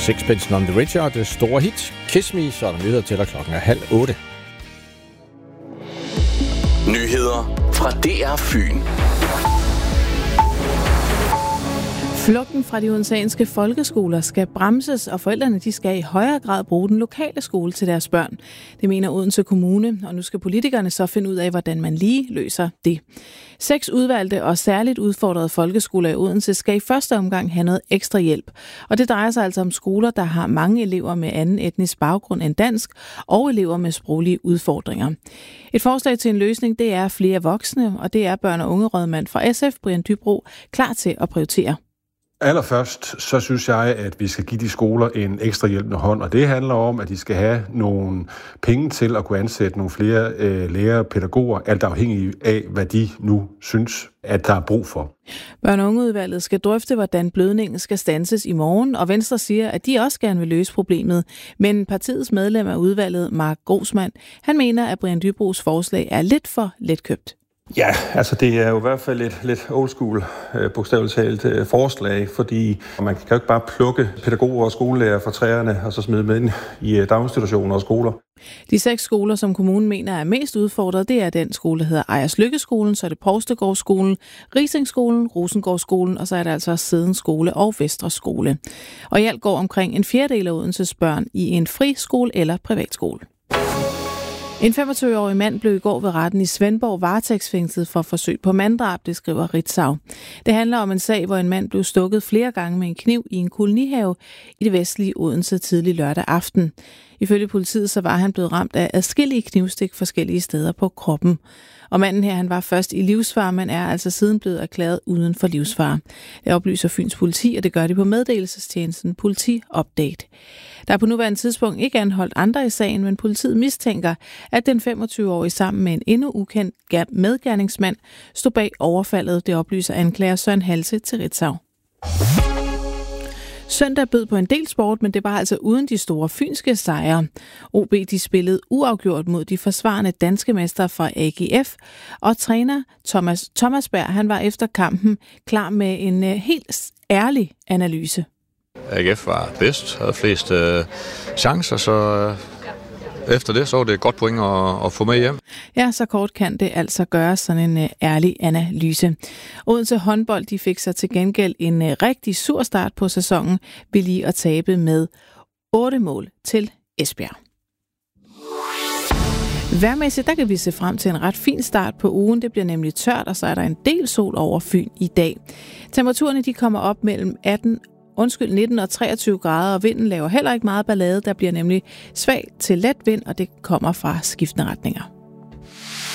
Sixpence None the Richer og det store hit Kiss Me, så er der nyheder til dig 7:30. Nyheder fra DR Fyn. Flugten fra de odenseanske folkeskoler skal bremses, og forældrene de skal i højere grad bruge den lokale skole til deres børn. Det mener Odense Kommune, og nu skal politikerne så finde ud af, hvordan man lige løser det. 6 udvalgte og særligt udfordrede folkeskoler i Odense skal i første omgang have noget ekstra hjælp. Og det drejer sig altså om skoler, der har mange elever med anden etnisk baggrund end dansk, og elever med sproglige udfordringer. Et forslag til en løsning, det er flere voksne, og det er børn- og ungerådmand fra SF, Brian Dybro, klar til at prioritere. Allerførst så synes jeg, at vi skal give de skoler en ekstra hjælpende hånd, og det handler om, at de skal have nogle penge til at kunne ansætte nogle flere lærere og pædagoger, alt afhængig af, hvad de nu synes, at der er brug for. Børn- og ungeudvalget skal drøfte, hvordan blødningen skal standses i morgen, og Venstre siger, at de også gerne vil løse problemet. Men partiets medlem af udvalget, Mark Grosmann, han mener, at Brian Dybros forslag er lidt for letkøbt. Ja, altså det er jo i hvert fald et lidt old school, bogstaveligt talt forslag, fordi man kan jo ikke bare plukke pædagoger og skolelærer fra træerne og så smide med ind i daginstitutioner og skoler. De 6 skoler, som kommunen mener er mest udfordret, det er den skole, der hedder Ejers Lykkeskolen, så er det Provstegårdsskolen, Risingskolen, Rosengårdsskolen, og så er der altså Sædens Skole og Vestre Skole. Og i alt går omkring en fjerdedel af Odenses børn i en friskole eller privatskole. En 25-årig mand blev i går ved retten i Svendborg varetægtsfængslet for forsøg på manddrab, det skriver Ritzau. Det handler om en sag, hvor en mand blev stukket flere gange med en kniv i en kolonihave i det vestlige Odense tidlig lørdag aften. Ifølge politiet så var han blevet ramt af adskillige knivstik forskellige steder på kroppen. Og manden her, han var først i livsfare, men er altså siden blevet erklæret uden for livsfare. Det oplyser Fyns politi, og det gør de på meddelelsestjenesten Politi Update. Der er på nuværende tidspunkt ikke anholdt andre i sagen, men politiet mistænker, at den 25-årige sammen med en endnu ukendt medgerningsmand stod bag overfaldet. Det oplyser anklager Søren Halse til Ritzau. Søndag bød på en del sport, men det var altså uden de store fynske sejre. OB de spillede uafgjort mod de forsvarende danske mestre fra AGF, og træner Thomas Berg, han var efter kampen klar med en helt ærlig analyse. AGF var bedst, havde flest chancer, så efter det så var det et godt point at få med hjem. Ja, så kort kan det altså gøre sådan en ærlig analyse. Odense håndbold de fik sig til gengæld en rigtig sur start på sæsonen ved lige at tabe med 8 mål til Esbjerg. Vejrmæssigt, der kan vi se frem til en ret fin start på ugen. Det bliver nemlig tørt, og så er der en del sol over Fyn i dag. Temperaturerne de kommer op mellem 19 og 23 grader, og vinden laver heller ikke meget ballade. Der bliver nemlig svag til let vind, og det kommer fra skiftende retninger.